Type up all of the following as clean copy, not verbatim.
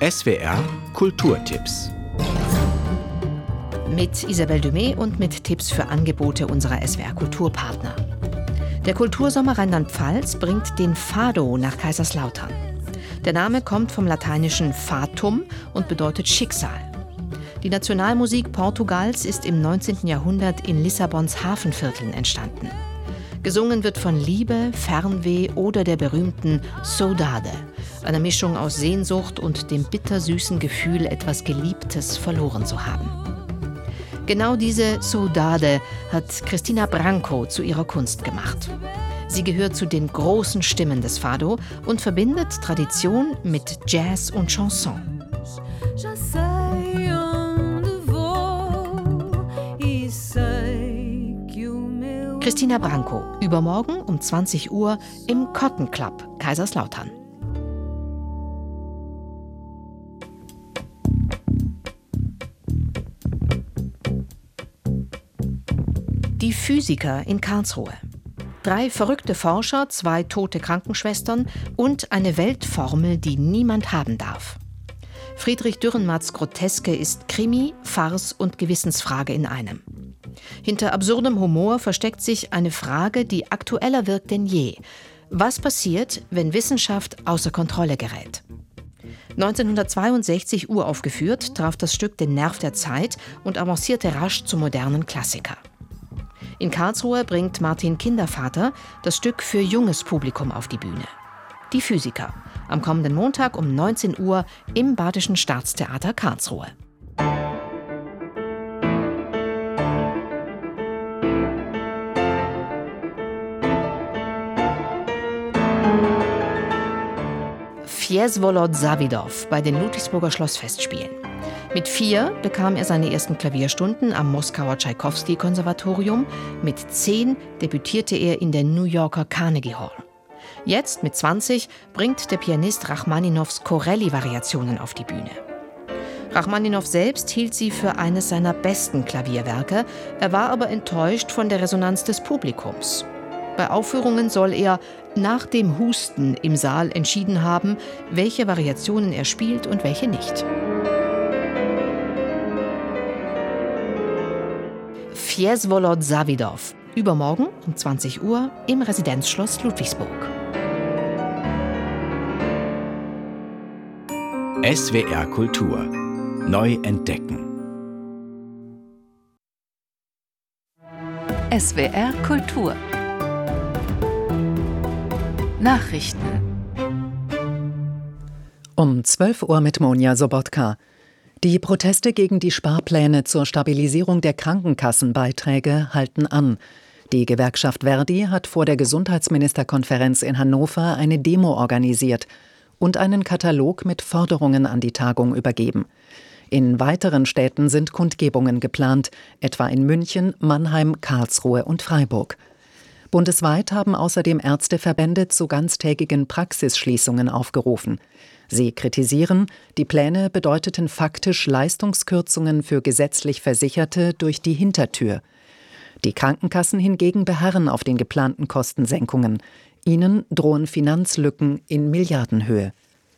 SWR Kulturtipps. Mit Isabelle Dumé und mit Tipps für Angebote unserer SWR-Kulturpartner. Der Kultursommer Rheinland-Pfalz bringt den Fado nach Kaiserslautern. Der Name kommt vom lateinischen Fatum und bedeutet Schicksal. Die Nationalmusik Portugals ist im 19. Jahrhundert in Lissabons Hafenvierteln entstanden. Gesungen wird von Liebe, Fernweh oder der berühmten Saudade, einer Mischung aus Sehnsucht und dem bittersüßen Gefühl, etwas Geliebtes verloren zu haben. Genau diese Saudade hat Cristina Branco zu ihrer Kunst gemacht. Sie gehört zu den großen Stimmen des Fado und verbindet Tradition mit Jazz und Chanson. Cristina Branco, übermorgen um 20 Uhr im Cotton Club, Kaiserslautern. Die Physiker in Karlsruhe. 3 verrückte Forscher, 2 tote Krankenschwestern und eine Weltformel, die niemand haben darf. Friedrich Dürrenmatts Groteske ist Krimi, Farce und Gewissensfrage in einem. Hinter absurdem Humor versteckt sich eine Frage, die aktueller wirkt denn je. Was passiert, wenn Wissenschaft außer Kontrolle gerät? 1962 uraufgeführt, traf das Stück den Nerv der Zeit und avancierte rasch zum modernen Klassiker. In Karlsruhe bringt Martin Kindervater das Stück für junges Publikum auf die Bühne. Die Physiker, am kommenden Montag um 19 Uhr im Badischen Staatstheater Karlsruhe. Wsewolod Savidow bei den Ludwigsburger Schlossfestspielen. Mit 4 bekam er seine ersten Klavierstunden am Moskauer Tschaikowski-Konservatorium. Mit 10 debütierte er in der New Yorker Carnegie Hall. Jetzt, mit 20, bringt der Pianist Rachmaninows Corelli-Variationen auf die Bühne. Rachmaninow selbst hielt sie für eines seiner besten Klavierwerke. Er war aber enttäuscht von der Resonanz des Publikums. Bei Aufführungen soll er nach dem Husten im Saal entschieden haben, welche Variationen er spielt und welche nicht. Wsewolod Savidow, übermorgen um 20 Uhr im Residenzschloss Ludwigsburg. SWR Kultur. Neu entdecken. SWR Kultur. Nachrichten. Um 12 Uhr mit Monja Sobotka. Die Proteste gegen die Sparpläne zur Stabilisierung der Krankenkassenbeiträge halten an. Die Gewerkschaft Verdi hat vor der Gesundheitsministerkonferenz in Hannover eine Demo organisiert und einen Katalog mit Forderungen an die Tagung übergeben. In weiteren Städten sind Kundgebungen geplant, etwa in München, Mannheim, Karlsruhe und Freiburg. Bundesweit haben außerdem Ärzteverbände zu ganztägigen Praxisschließungen aufgerufen. Sie kritisieren, die Pläne bedeuteten faktisch Leistungskürzungen für gesetzlich Versicherte durch die Hintertür. Die Krankenkassen hingegen beharren auf den geplanten Kostensenkungen. Ihnen drohen Finanzlücken in Milliardenhöhe.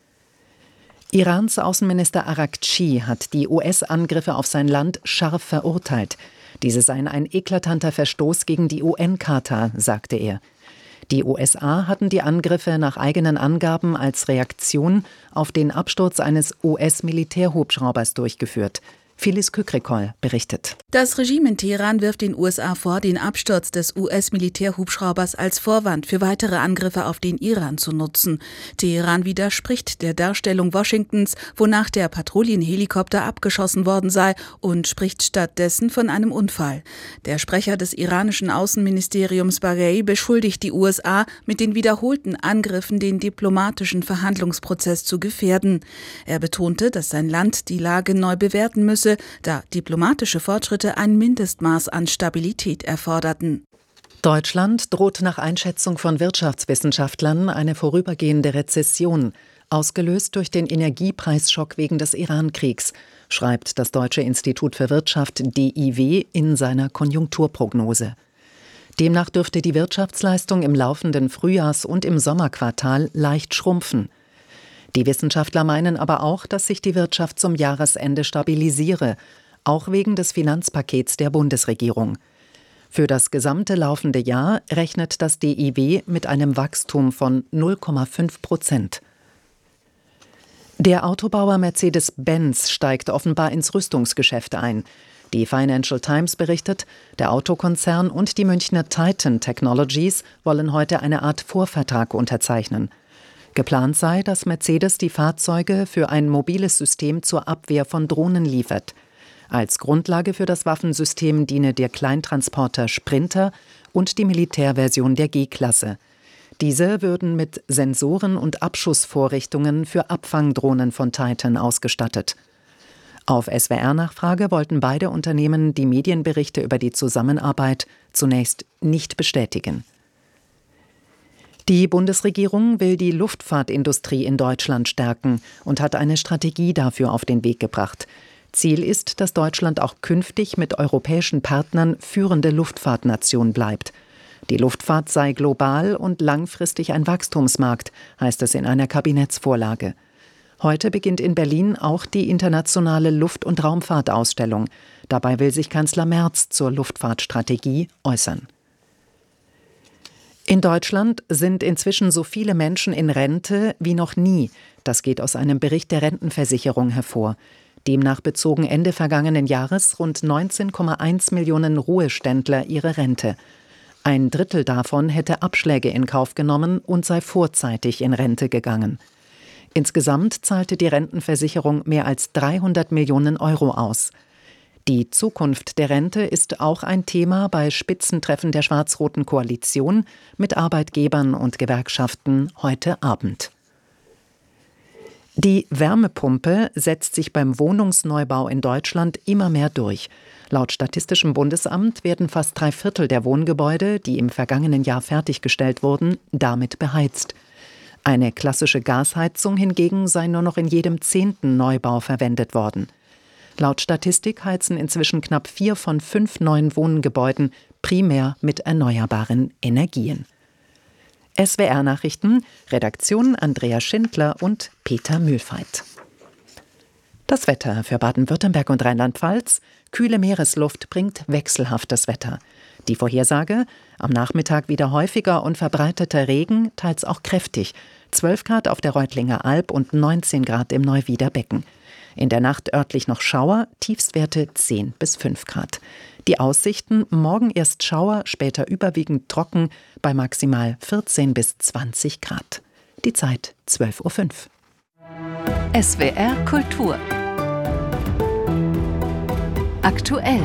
Irans Außenminister Araghchi hat die US-Angriffe auf sein Land scharf verurteilt. Diese seien ein eklatanter Verstoß gegen die UN-Charta, sagte er. Die USA hatten die Angriffe nach eigenen Angaben als Reaktion auf den Absturz eines US-Militärhubschraubers durchgeführt. Phyllis Kükrikol berichtet. Das Regime in Teheran wirft den USA vor, den Absturz des US-Militärhubschraubers als Vorwand für weitere Angriffe auf den Iran zu nutzen. Teheran widerspricht der Darstellung Washingtons, wonach der Patrouillenhelikopter abgeschossen worden sei, und spricht stattdessen von einem Unfall. Der Sprecher des iranischen Außenministeriums Baghei beschuldigt die USA, mit den wiederholten Angriffen den diplomatischen Verhandlungsprozess zu gefährden. Er betonte, dass sein Land die Lage neu bewerten müsse, da diplomatische Fortschritte ein Mindestmaß an Stabilität erforderten. Deutschland droht nach Einschätzung von Wirtschaftswissenschaftlern eine vorübergehende Rezession, ausgelöst durch den Energiepreisschock wegen des Iran-Kriegs, schreibt das Deutsche Institut für Wirtschaft DIW in seiner Konjunkturprognose. Demnach dürfte die Wirtschaftsleistung im laufenden Frühjahrs- und im Sommerquartal leicht schrumpfen. Die Wissenschaftler meinen aber auch, dass sich die Wirtschaft zum Jahresende stabilisiere, auch wegen des Finanzpakets der Bundesregierung. Für das gesamte laufende Jahr rechnet das DIW mit einem Wachstum von 0,5%. Der Autobauer Mercedes-Benz steigt offenbar ins Rüstungsgeschäft ein. Die Financial Times berichtet, der Autokonzern und die Münchner Titan Technologies wollen heute eine Art Vorvertrag unterzeichnen. Geplant sei, dass Mercedes die Fahrzeuge für ein mobiles System zur Abwehr von Drohnen liefert. Als Grundlage für das Waffensystem diene der Kleintransporter Sprinter und die Militärversion der G-Klasse. Diese würden mit Sensoren und Abschussvorrichtungen für Abfangdrohnen von Titan ausgestattet. Auf SWR-Nachfrage wollten beide Unternehmen die Medienberichte über die Zusammenarbeit zunächst nicht bestätigen. Die Bundesregierung will die Luftfahrtindustrie in Deutschland stärken und hat eine Strategie dafür auf den Weg gebracht. Ziel ist, dass Deutschland auch künftig mit europäischen Partnern führende Luftfahrtnation bleibt. Die Luftfahrt sei global und langfristig ein Wachstumsmarkt, heißt es in einer Kabinettsvorlage. Heute beginnt in Berlin auch die internationale Luft- und Raumfahrtausstellung. Dabei will sich Kanzler Merz zur Luftfahrtstrategie äußern. In Deutschland sind inzwischen so viele Menschen in Rente wie noch nie. Das geht aus einem Bericht der Rentenversicherung hervor. Demnach bezogen Ende vergangenen Jahres rund 19,1 Millionen Ruheständler ihre Rente. Ein Drittel davon hätte Abschläge in Kauf genommen und sei vorzeitig in Rente gegangen. Insgesamt zahlte die Rentenversicherung mehr als 300 Millionen Euro aus. Die Zukunft der Rente ist auch ein Thema bei Spitzentreffen der schwarz-roten Koalition mit Arbeitgebern und Gewerkschaften heute Abend. Die Wärmepumpe setzt sich beim Wohnungsneubau in Deutschland immer mehr durch. Laut Statistischem Bundesamt werden fast 3/4 der Wohngebäude, die im vergangenen Jahr fertiggestellt wurden, damit beheizt. Eine klassische Gasheizung hingegen sei nur noch in jedem 10. Neubau verwendet worden. Laut Statistik heizen inzwischen knapp 4 von 5 neuen Wohngebäuden primär mit erneuerbaren Energien. SWR-Nachrichten, Redaktion Andrea Schindler und Peter Mühlfeit. Das Wetter für Baden-Württemberg und Rheinland-Pfalz. Kühle Meeresluft bringt wechselhaftes Wetter. Die Vorhersage: am Nachmittag wieder häufiger und verbreiteter Regen, teils auch kräftig. 12 Grad auf der Reutlinger Alb und 19 Grad im Neuwieder Becken. In der Nacht örtlich noch Schauer, Tiefstwerte 10 bis 5 Grad. Die Aussichten: morgen erst Schauer, später überwiegend trocken, bei maximal 14 bis 20 Grad. Die Zeit 12:05 Uhr. SWR Kultur. Aktuell.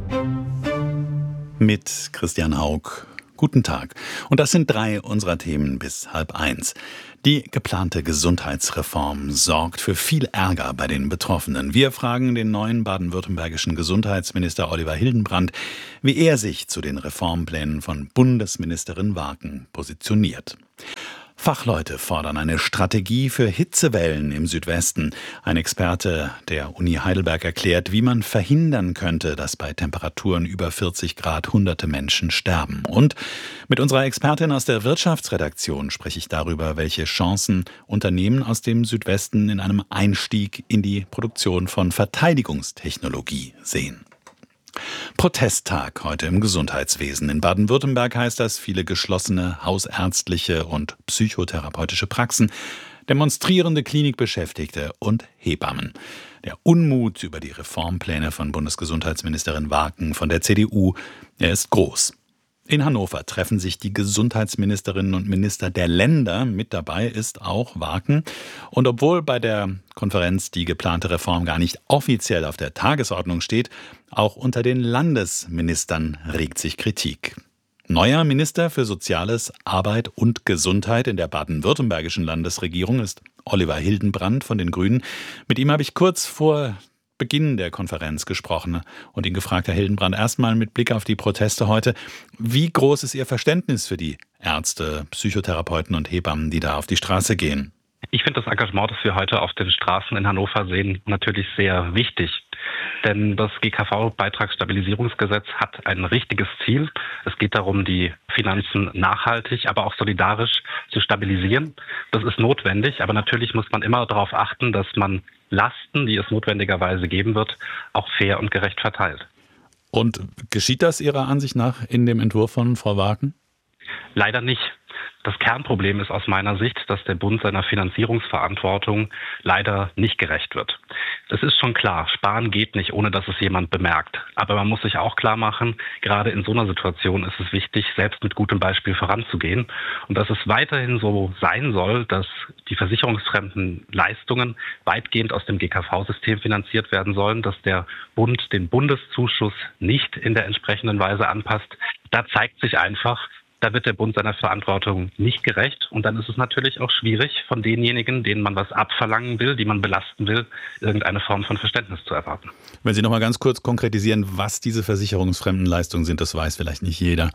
Mit Christian Haug. Guten Tag. Und das sind 3 unserer Themen bis 12:30. Die geplante Gesundheitsreform sorgt für viel Ärger bei den Betroffenen. Wir fragen den neuen baden-württembergischen Gesundheitsminister Oliver Hildenbrand, wie er sich zu den Reformplänen von Bundesministerin Waken positioniert. Fachleute fordern eine Strategie für Hitzewellen im Südwesten. Ein Experte der Uni Heidelberg erklärt, wie man verhindern könnte, dass bei Temperaturen über 40 Grad hunderte Menschen sterben. Und mit unserer Expertin aus der Wirtschaftsredaktion spreche ich darüber, welche Chancen Unternehmen aus dem Südwesten in einem Einstieg in die Produktion von Verteidigungstechnologie sehen. Protesttag heute im Gesundheitswesen. In Baden-Württemberg heißt das viele geschlossene hausärztliche und psychotherapeutische Praxen, demonstrierende Klinikbeschäftigte und Hebammen. Der Unmut über die Reformpläne von Bundesgesundheitsministerin Waken von der CDU, er ist groß. In Hannover treffen sich die Gesundheitsministerinnen und Minister der Länder. Mit dabei ist auch Waken. Und obwohl bei der Konferenz die geplante Reform gar nicht offiziell auf der Tagesordnung steht, auch unter den Landesministern regt sich Kritik. Neuer Minister für Soziales, Arbeit und Gesundheit in der baden-württembergischen Landesregierung ist Oliver Hildenbrand von den Grünen. Mit ihm habe ich kurz vor Beginn der Konferenz gesprochen und ihn gefragt, Herr Hildenbrand, erstmal mit Blick auf die Proteste heute, wie groß ist Ihr Verständnis für die Ärzte, Psychotherapeuten und Hebammen, die da auf die Straße gehen? Ich finde das Engagement, das wir heute auf den Straßen in Hannover sehen, natürlich sehr wichtig. Denn das GKV-Beitragsstabilisierungsgesetz hat ein richtiges Ziel. Es geht darum, die Finanzen nachhaltig, aber auch solidarisch zu stabilisieren. Das ist notwendig, aber natürlich muss man immer darauf achten, dass man Lasten, die es notwendigerweise geben wird, auch fair und gerecht verteilt. Und geschieht das Ihrer Ansicht nach in dem Entwurf von Frau Waaken? Leider nicht. Das Kernproblem ist aus meiner Sicht, dass der Bund seiner Finanzierungsverantwortung leider nicht gerecht wird. Es ist schon klar, sparen geht nicht, ohne dass es jemand bemerkt. Aber man muss sich auch klar machen, gerade in so einer Situation ist es wichtig, selbst mit gutem Beispiel voranzugehen. Und dass es weiterhin so sein soll, dass die versicherungsfremden Leistungen weitgehend aus dem GKV-System finanziert werden sollen, dass der Bund den Bundeszuschuss nicht in der entsprechenden Weise anpasst. Da zeigt sich einfach, da wird der Bund seiner Verantwortung nicht gerecht. Und dann ist es natürlich auch schwierig, von denjenigen, denen man was abverlangen will, die man belasten will, irgendeine Form von Verständnis zu erwarten. Wenn Sie noch mal ganz kurz konkretisieren, was diese versicherungsfremden Leistungen sind, das weiß vielleicht nicht jeder.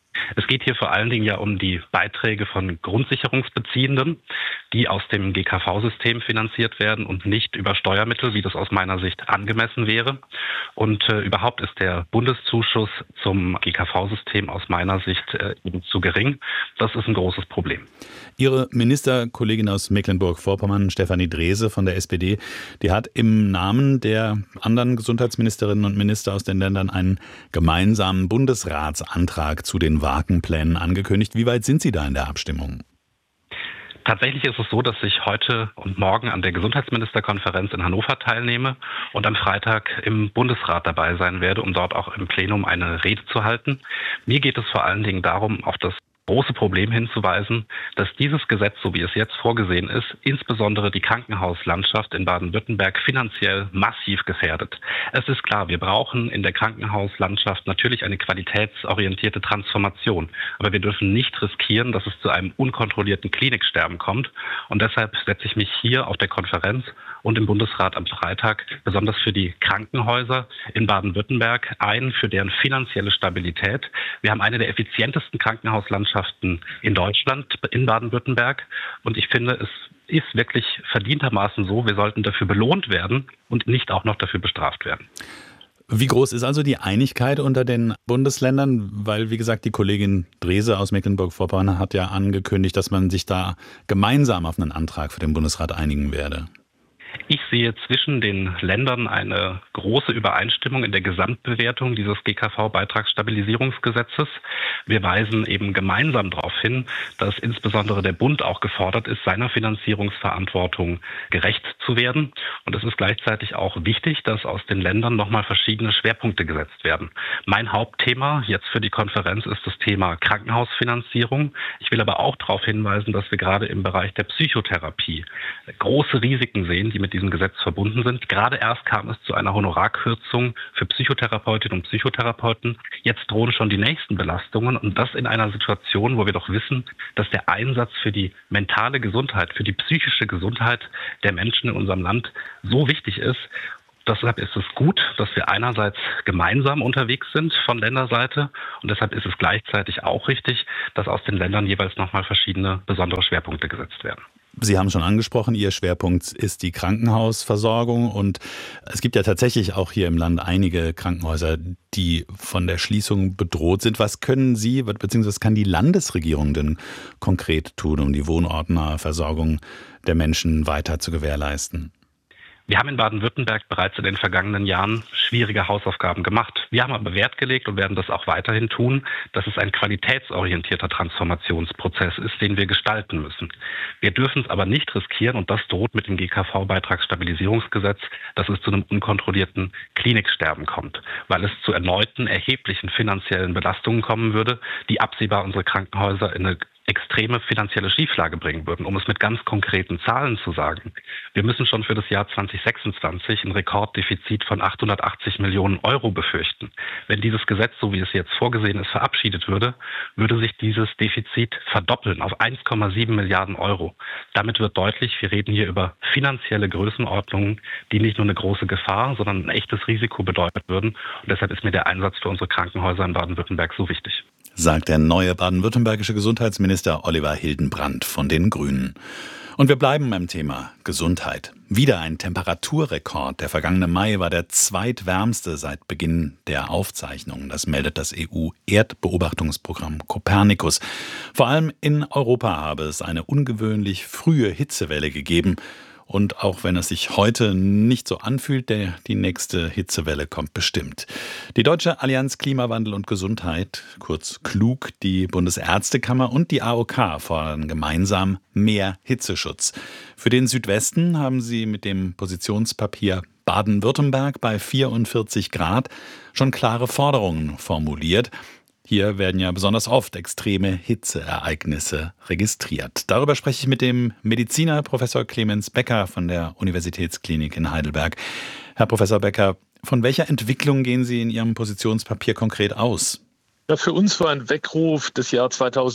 Es geht hier vor allen Dingen ja um die Beiträge von Grundsicherungsbeziehenden, die aus dem GKV-System finanziert werden und nicht über Steuermittel, wie das aus meiner Sicht angemessen wäre. Und überhaupt ist der Bundeszuschuss zum GKV-System aus meiner Sicht eben zu gering. Das ist ein großes Problem. Ihre Ministerkollegin aus Mecklenburg-Vorpommern, Stefanie Drese von der SPD, die hat im Namen der anderen Gesundheitsministerinnen und Minister aus den Ländern einen gemeinsamen Bundesratsantrag zu den Waaken-Plänen angekündigt. Wie weit sind Sie da in der Abstimmung? Tatsächlich ist es so, dass ich heute und morgen an der Gesundheitsministerkonferenz in Hannover teilnehme und am Freitag im Bundesrat dabei sein werde, um dort auch im Plenum eine Rede zu halten. Mir geht es vor allen Dingen darum, auf das große Problem hinzuweisen, dass dieses Gesetz, so wie es jetzt vorgesehen ist, insbesondere die Krankenhauslandschaft in Baden-Württemberg finanziell massiv gefährdet. Es ist klar, wir brauchen in der Krankenhauslandschaft natürlich eine qualitätsorientierte Transformation. Aber wir dürfen nicht riskieren, dass es zu einem unkontrollierten Kliniksterben kommt. Und deshalb setze ich mich hier auf der Konferenz und im Bundesrat am Freitag besonders für die Krankenhäuser in Baden-Württemberg ein, für deren finanzielle Stabilität. Wir haben eine der effizientesten Krankenhauslandschaften in Deutschland, in Baden-Württemberg. Und ich finde, es ist wirklich verdientermaßen so, wir sollten dafür belohnt werden und nicht auch noch dafür bestraft werden. Wie groß ist also die Einigkeit unter den Bundesländern? Weil, wie gesagt, die Kollegin Drese aus Mecklenburg-Vorpommern hat ja angekündigt, dass man sich da gemeinsam auf einen Antrag für den Bundesrat einigen werde. Ich sehe zwischen den Ländern eine große Übereinstimmung in der Gesamtbewertung dieses GKV-Beitragsstabilisierungsgesetzes. Wir weisen eben gemeinsam darauf hin, dass insbesondere der Bund auch gefordert ist, seiner Finanzierungsverantwortung gerecht zu werden. Und es ist gleichzeitig auch wichtig, dass aus den Ländern nochmal verschiedene Schwerpunkte gesetzt werden. Mein Hauptthema jetzt für die Konferenz ist das Thema Krankenhausfinanzierung. Ich will aber auch darauf hinweisen, dass wir gerade im Bereich der Psychotherapie große Risiken sehen, die mit diesem Gesetz verbunden sind. Gerade erst kam es zu einer Honorarkürzung für Psychotherapeutinnen und Psychotherapeuten. Jetzt drohen schon die nächsten Belastungen und das in einer Situation, wo wir doch wissen, dass der Einsatz für die mentale Gesundheit, für die psychische Gesundheit der Menschen in unserem Land so wichtig ist. Deshalb ist es gut, dass wir einerseits gemeinsam unterwegs sind von Länderseite und deshalb ist es gleichzeitig auch richtig, dass aus den Ländern jeweils nochmal verschiedene besondere Schwerpunkte gesetzt werden. Sie haben schon angesprochen, Ihr Schwerpunkt ist die Krankenhausversorgung und es gibt ja tatsächlich auch hier im Land einige Krankenhäuser, die von der Schließung bedroht sind. Was können Sie bzw. was kann die Landesregierung denn konkret tun, um die wohnortnahe Versorgung der Menschen weiter zu gewährleisten? Wir haben in Baden-Württemberg bereits in den vergangenen Jahren schwierige Hausaufgaben gemacht. Wir haben aber Wert gelegt und werden das auch weiterhin tun, dass es ein qualitätsorientierter Transformationsprozess ist, den wir gestalten müssen. Wir dürfen es aber nicht riskieren, und das droht mit dem GKV-Beitragsstabilisierungsgesetz, dass es zu einem unkontrollierten Kliniksterben kommt, weil es zu erneuten erheblichen finanziellen Belastungen kommen würde, die absehbar unsere Krankenhäuser in eine extreme finanzielle Schieflage bringen würden. Um es mit ganz konkreten Zahlen zu sagen: Wir müssen schon für das Jahr 2026 ein Rekorddefizit von 880 Millionen Euro befürchten. Wenn dieses Gesetz, so wie es jetzt vorgesehen ist, verabschiedet würde, würde sich dieses Defizit verdoppeln auf 1,7 Milliarden Euro. Damit wird deutlich, wir reden hier über finanzielle Größenordnungen, die nicht nur eine große Gefahr, sondern ein echtes Risiko bedeuten würden. Und deshalb ist mir der Einsatz für unsere Krankenhäuser in Baden-Württemberg so wichtig. Sagt der neue baden-württembergische Gesundheitsminister Oliver Hildenbrand von den Grünen. Und wir bleiben beim Thema Gesundheit. Wieder ein Temperaturrekord. Der vergangene Mai war der zweitwärmste seit Beginn der Aufzeichnungen. Das meldet das EU-Erdbeobachtungsprogramm Copernicus. Vor allem in Europa habe es eine ungewöhnlich frühe Hitzewelle gegeben. Und auch wenn es sich heute nicht so anfühlt, die nächste Hitzewelle kommt bestimmt. Die Deutsche Allianz Klimawandel und Gesundheit, kurz KLUG, die Bundesärztekammer und die AOK fordern gemeinsam mehr Hitzeschutz. Für den Südwesten haben sie mit dem Positionspapier Baden-Württemberg bei 44 Grad schon klare Forderungen formuliert. Hier werden ja besonders oft extreme Hitzeereignisse registriert. Darüber spreche ich mit dem Mediziner Professor Clemens Becker von der Universitätsklinik in Heidelberg. Herr Professor Becker, von welcher Entwicklung gehen Sie in Ihrem Positionspapier konkret aus? Ja, für uns war ein Weckruf das Jahr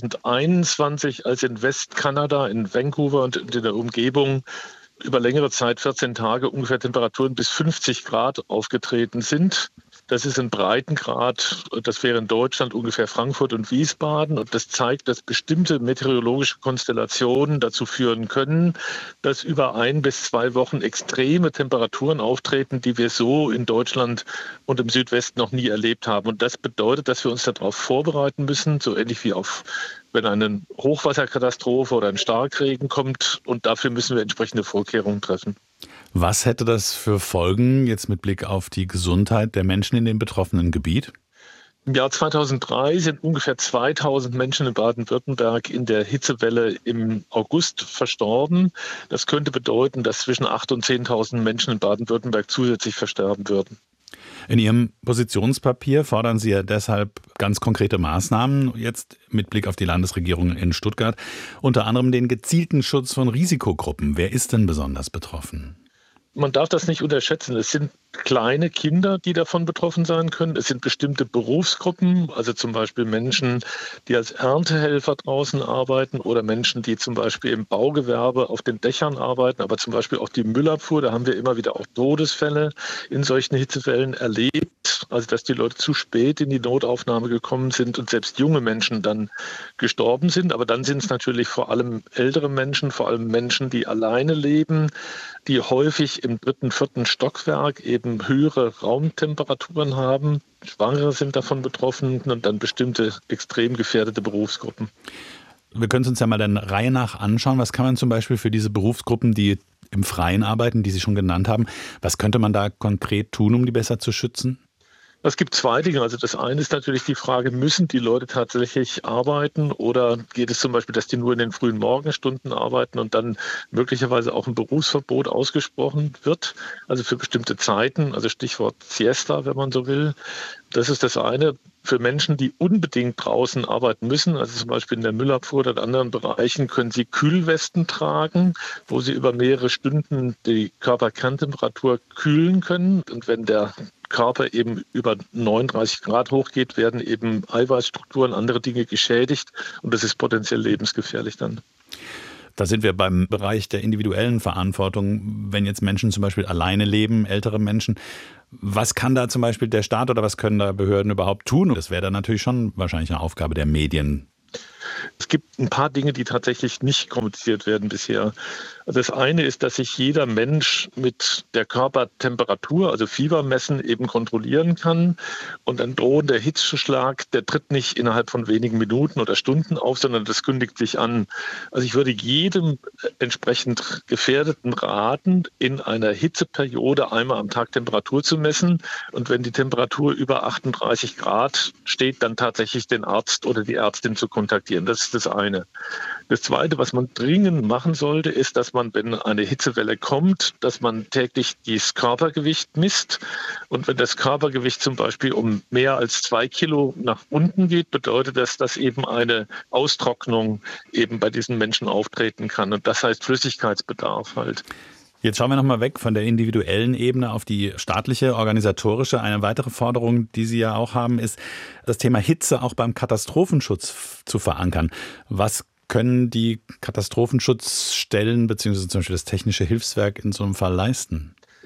2021, als in Westkanada, in Vancouver und in der Umgebung über längere Zeit, 14 Tage, ungefähr Temperaturen bis 50 Grad aufgetreten sind. Das ist ein Breitengrad, das wäre in Deutschland ungefähr Frankfurt und Wiesbaden. Und das zeigt, dass bestimmte meteorologische Konstellationen dazu führen können, dass über 1 bis 2 Wochen extreme Temperaturen auftreten, die wir so in Deutschland und im Südwesten noch nie erlebt haben. Und das bedeutet, dass wir uns darauf vorbereiten müssen, so ähnlich wie wenn eine Hochwasserkatastrophe oder ein Starkregen kommt. Und dafür müssen wir entsprechende Vorkehrungen treffen. Was hätte das für Folgen jetzt mit Blick auf die Gesundheit der Menschen in dem betroffenen Gebiet? Im Jahr 2003 sind ungefähr 2000 Menschen in Baden-Württemberg in der Hitzewelle im August verstorben. Das könnte bedeuten, dass zwischen 8.000 und 10.000 Menschen in Baden-Württemberg zusätzlich versterben würden. In Ihrem Positionspapier fordern Sie ja deshalb ganz konkrete Maßnahmen, jetzt mit Blick auf die Landesregierung in Stuttgart, unter anderem den gezielten Schutz von Risikogruppen. Wer ist denn besonders betroffen? Man darf das nicht unterschätzen. Es sind kleine Kinder, die davon betroffen sein können. Es sind bestimmte Berufsgruppen, also zum Beispiel Menschen, die als Erntehelfer draußen arbeiten oder Menschen, die zum Beispiel im Baugewerbe auf den Dächern arbeiten, aber zum Beispiel auch die Müllabfuhr. Da haben wir immer wieder auch Todesfälle in solchen Hitzewellen erlebt. Also dass die Leute zu spät in die Notaufnahme gekommen sind und selbst junge Menschen dann gestorben sind. Aber dann sind es natürlich vor allem ältere Menschen, vor allem Menschen, die alleine leben, die häufig im 3., 4. Stockwerk eben höhere Raumtemperaturen haben. Schwangere sind davon betroffen und dann bestimmte extrem gefährdete Berufsgruppen. Wir können es uns ja mal der Reihe nach anschauen. Was kann man zum Beispiel für diese Berufsgruppen, die im Freien arbeiten, die Sie schon genannt haben, was könnte man da konkret tun, um die besser zu schützen? Es gibt 2 Dinge. Also das eine ist natürlich die Frage, müssen die Leute tatsächlich arbeiten oder geht es zum Beispiel, dass die nur in den frühen Morgenstunden arbeiten und dann möglicherweise auch ein Berufsverbot ausgesprochen wird, also für bestimmte Zeiten, also Stichwort Siesta, wenn man so will. Das ist das eine. Für Menschen, die unbedingt draußen arbeiten müssen, also zum Beispiel in der Müllabfuhr oder in anderen Bereichen, können sie Kühlwesten tragen, wo sie über mehrere Stunden die Körperkerntemperatur kühlen können. Und wenn der Körper eben über 39 Grad hochgeht, werden eben Eiweißstrukturen, andere Dinge geschädigt und das ist potenziell lebensgefährlich dann. Da sind wir beim Bereich der individuellen Verantwortung. Wenn jetzt Menschen zum Beispiel alleine leben, ältere Menschen, was kann da zum Beispiel der Staat oder was können da Behörden überhaupt tun? Das wäre dann natürlich schon wahrscheinlich eine Aufgabe der Medien. Es gibt ein paar Dinge, die tatsächlich nicht kommuniziert werden bisher. Also das eine ist, dass sich jeder Mensch mit der Körpertemperatur, also Fiebermessen, eben kontrollieren kann. Und ein drohender Hitzeschlag, der tritt nicht innerhalb von wenigen Minuten oder Stunden auf, sondern das kündigt sich an. Also ich würde jedem entsprechend Gefährdeten raten, in einer Hitzeperiode einmal am Tag Temperatur zu messen. Und wenn die Temperatur über 38 Grad steht, dann tatsächlich den Arzt oder die Ärztin zu kontaktieren. Das ist das eine. Das Zweite, was man dringend machen sollte, ist, dass man, wenn eine Hitzewelle kommt, dass man täglich das Körpergewicht misst. Und wenn das Körpergewicht zum Beispiel um mehr als 2 Kilo nach unten geht, bedeutet das, dass eben eine Austrocknung eben bei diesen Menschen auftreten kann. Und das heißt Flüssigkeitsbedarf halt. Jetzt schauen wir nochmal weg von der individuellen Ebene auf die staatliche, organisatorische. Eine weitere Forderung, die Sie ja auch haben, ist, das Thema Hitze auch beim Katastrophenschutz zu verankern. Was können die Katastrophenschutzstellen bzw. zum Beispiel das Technische Hilfswerk in so einem Fall leisten?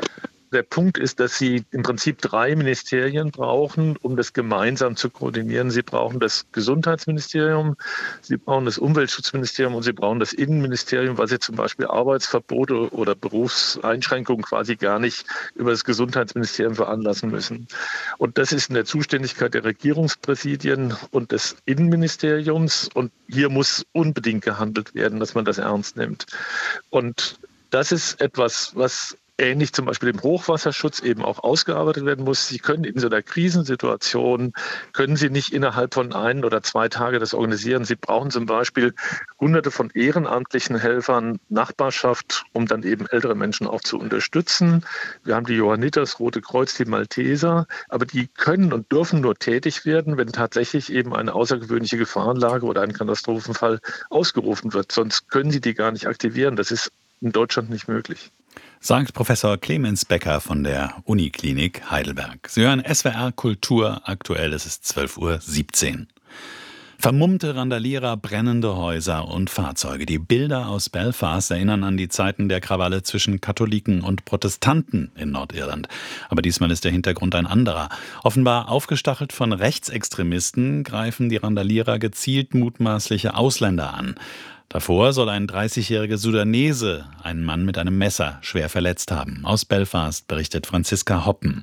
Der Punkt ist, dass Sie im Prinzip 3 Ministerien brauchen, um das gemeinsam zu koordinieren. Sie brauchen das Gesundheitsministerium, Sie brauchen das Umweltschutzministerium und Sie brauchen das Innenministerium, weil Sie zum Beispiel Arbeitsverbote oder Berufseinschränkungen quasi gar nicht über das Gesundheitsministerium veranlassen müssen. Und das ist in der Zuständigkeit der Regierungspräsidien und des Innenministeriums. Und hier muss unbedingt gehandelt werden, dass man das ernst nimmt. Und das ist etwas, was ähnlich zum Beispiel im Hochwasserschutz eben auch ausgearbeitet werden muss. Sie können in so einer Krisensituation, können Sie nicht innerhalb von 1 oder 2 Tagen das organisieren. Sie brauchen zum Beispiel Hunderte von ehrenamtlichen Helfern, Nachbarschaft, um dann eben ältere Menschen auch zu unterstützen. Wir haben die Johanniter, das Rote Kreuz, die Malteser, aber die können und dürfen nur tätig werden, wenn tatsächlich eben eine außergewöhnliche Gefahrenlage oder ein Katastrophenfall ausgerufen wird. Sonst können Sie die gar nicht aktivieren. Das ist in Deutschland nicht möglich. Sagt Professor Clemens Becker von der Uniklinik Heidelberg. Sie hören SWR Kultur, aktuell ist es 12:17 Uhr. Vermummte Randalierer, brennende Häuser und Fahrzeuge. Die Bilder aus Belfast erinnern an die Zeiten der Krawalle zwischen Katholiken und Protestanten in Nordirland. Aber diesmal ist der Hintergrund ein anderer. Offenbar aufgestachelt von Rechtsextremisten greifen die Randalierer gezielt mutmaßliche Ausländer an. Davor soll ein 30-jähriger Sudanese einen Mann mit einem Messer schwer verletzt haben. Aus Belfast berichtet Franziska Hoppen.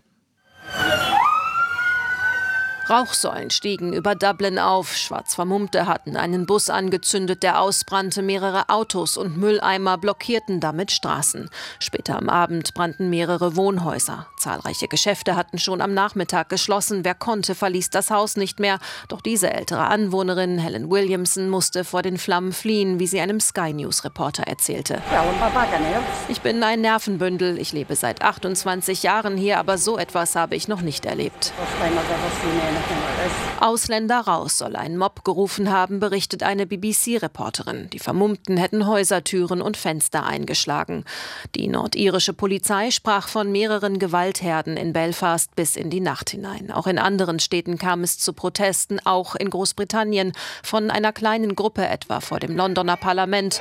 Rauchsäulen stiegen über Dublin auf. Schwarzvermummte hatten einen Bus angezündet, der ausbrannte. Mehrere Autos und Mülleimer blockierten damit Straßen. Später am Abend brannten mehrere Wohnhäuser. Zahlreiche Geschäfte hatten schon am Nachmittag geschlossen. Wer konnte, verließ das Haus nicht mehr. Doch diese ältere Anwohnerin, Helen Williamson, musste vor den Flammen fliehen, wie sie einem Sky News-Reporter erzählte. Ich bin ein Nervenbündel. Ich lebe seit 28 Jahren hier, aber so etwas habe ich noch nicht erlebt. Ausländer raus, soll ein Mob gerufen haben, berichtet eine BBC-Reporterin. Die Vermummten hätten Häusertüren und Fenster eingeschlagen. Die nordirische Polizei sprach von mehreren Gewaltherden in Belfast bis in die Nacht hinein. Auch in anderen Städten kam es zu Protesten, auch in Großbritannien, von einer kleinen Gruppe etwa vor dem Londoner Parlament.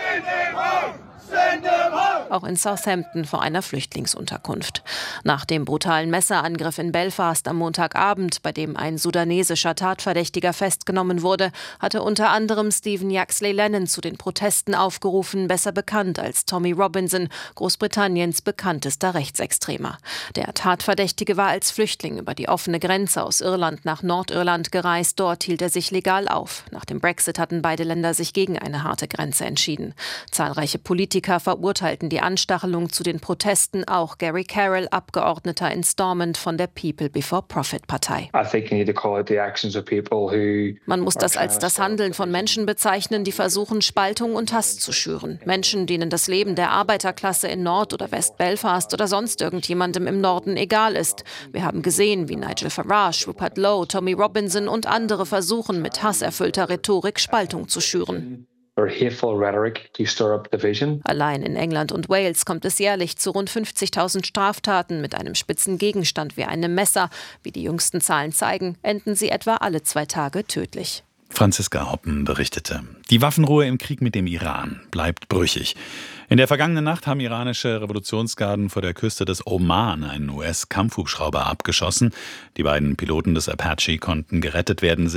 Auch in Southampton vor einer Flüchtlingsunterkunft. Nach dem brutalen Messerangriff in Belfast am Montagabend, bei dem ein sudanesischer Tatverdächtiger festgenommen wurde, hatte unter anderem Stephen Yaxley Lennon zu den Protesten aufgerufen, besser bekannt als Tommy Robinson, Großbritanniens bekanntester Rechtsextremer. Der Tatverdächtige war als Flüchtling über die offene Grenze aus Irland nach Nordirland gereist. Dort hielt er sich legal auf. Nach dem Brexit hatten beide Länder sich gegen eine harte Grenze entschieden. Zahlreiche Politiker verurteilten die Anstachelung zu den Protesten, auch Gary Carroll, Abgeordneter in Stormont von der People Before Profit Partei. Man muss das als das Handeln von Menschen bezeichnen, die versuchen, Spaltung und Hass zu schüren. Menschen, denen das Leben der Arbeiterklasse in Nord- oder West-Belfast oder sonst irgendjemandem im Norden egal ist. Wir haben gesehen, wie Nigel Farage, Rupert Lowe, Tommy Robinson und andere versuchen, mit hasserfüllter Rhetorik Spaltung zu schüren. Allein in England und Wales kommt es jährlich zu rund 50.000 Straftaten mit einem spitzen Gegenstand wie einem Messer. Wie die jüngsten Zahlen zeigen, enden sie etwa alle 2 Tage tödlich. Franziska Hoppen berichtete. Die Waffenruhe im Krieg mit dem Iran bleibt brüchig. In der vergangenen Nacht haben iranische Revolutionsgarden vor der Küste des Oman einen US-Kampfhubschrauber abgeschossen. Die beiden Piloten des Apache konnten gerettet werden.